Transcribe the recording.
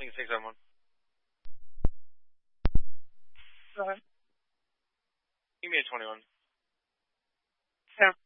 think it's 671. Go ahead. Give me a 21. Yeah.